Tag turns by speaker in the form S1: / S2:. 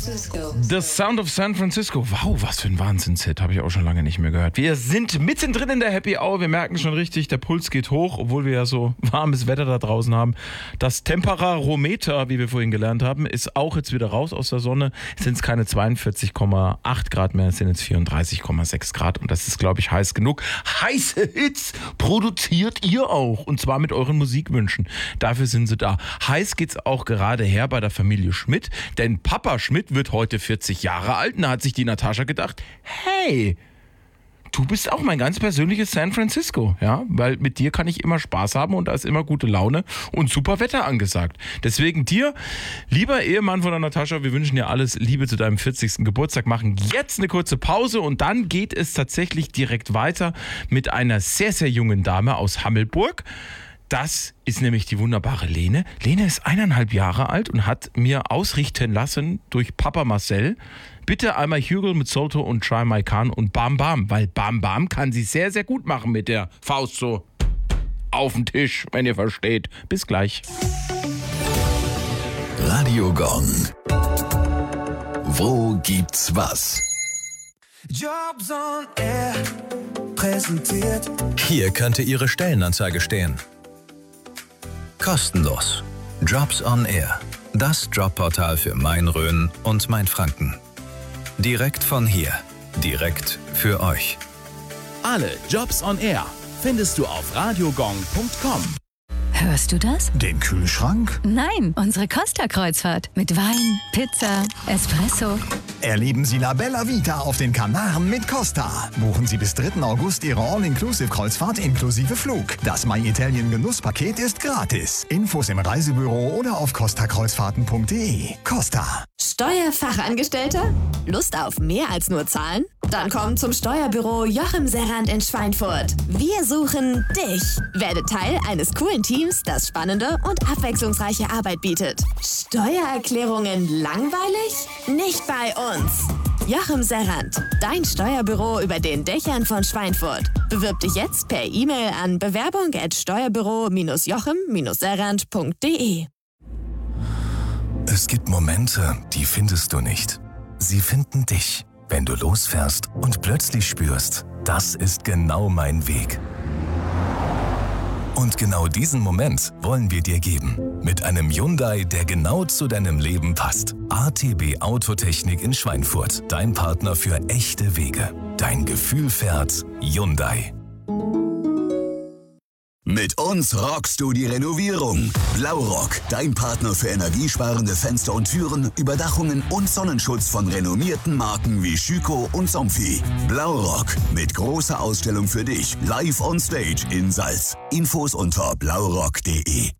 S1: Francisco.
S2: The Sound of San Francisco. Wow, was für ein Wahnsinns-Hit. Habe ich auch schon lange nicht mehr gehört. Wir sind mittendrin in der Happy Hour. Wir merken schon richtig, der Puls geht hoch, obwohl wir ja so warmes Wetter da draußen haben. Das Temperarometer, wie wir vorhin gelernt haben, ist auch jetzt wieder raus aus der Sonne. Es sind keine 42,8 Grad mehr, es sind jetzt 34,6 Grad. Und das ist, glaube ich, heiß genug. Heiße Hits produziert ihr auch. Und zwar mit euren Musikwünschen. Dafür sind sie da. Heiß geht's auch gerade her bei der Familie Schmidt. Denn Papa Schmidt wird heute 40 Jahre alt. Und da hat sich die Natascha gedacht, hey, du bist auch mein ganz persönliches San Francisco, ja, weil mit dir kann ich immer Spaß haben und da ist immer gute Laune und super Wetter angesagt. Deswegen dir, lieber Ehemann von der Natascha, wir wünschen dir alles Liebe zu deinem 40. Geburtstag, machen jetzt eine kurze Pause und dann geht es tatsächlich direkt weiter mit einer sehr, sehr jungen Dame aus Hammelburg. Das ist nämlich die wunderbare Lene. Lene ist 1,5 Jahre alt und hat mir ausrichten lassen durch Papa Marcel, bitte einmal Hügel mit Solto und Try My Can und Bam Bam, weil Bam Bam kann sie sehr, sehr gut machen mit der Faust so auf den Tisch, wenn ihr versteht. Bis gleich.
S3: Radio Gong. Wo gibt's was?
S4: Jobs on Air präsentiert.
S3: Hier könnte Ihre Stellenanzeige stehen. Kostenlos. Jobs on Air. Das Jobportal für Main-Rhön und Main-Franken. Direkt von hier. Direkt für euch.
S5: Alle Jobs on Air findest du auf radiogong.com.
S6: Hörst du das?
S7: Den Kühlschrank?
S6: Nein, unsere Costa-Kreuzfahrt. Mit Wein, Pizza, Espresso.
S7: Erleben Sie La Bella Vita auf den Kanaren mit Costa. Buchen Sie bis 3. August Ihre All-Inclusive-Kreuzfahrt inklusive Flug. Das My Italien Genusspaket ist gratis. Infos im Reisebüro oder auf costakreuzfahrten.de. Costa.
S8: Steuerfachangestellter? Lust auf mehr als nur Zahlen? Dann komm zum Steuerbüro Joachim Serrand in Schweinfurt. Wir suchen dich. Werde Teil eines coolen Teams, das spannende und abwechslungsreiche Arbeit bietet. Steuererklärungen langweilig? Nicht bei uns. Joachim Serrand, dein Steuerbüro über den Dächern von Schweinfurt. Bewirb dich jetzt per E-Mail an bewerbung@steuerbüro-joachim-serrand.de.
S3: Es gibt Momente, die findest du nicht. Sie finden dich, wenn du losfährst und plötzlich spürst, das ist genau mein Weg. Und genau diesen Moment wollen wir dir geben. Mit einem Hyundai, der genau zu deinem Leben passt. ATB Autotechnik in Schweinfurt. Dein Partner für echte Wege. Dein Gefühl fährt Hyundai.
S9: Mit uns rockst du die Renovierung. Blaurock, dein Partner für energiesparende Fenster und Türen, Überdachungen und Sonnenschutz von renommierten Marken wie Schüco und Somfy. Blaurock, mit großer Ausstellung für dich, live on stage in Salz. Infos unter blaurock.de.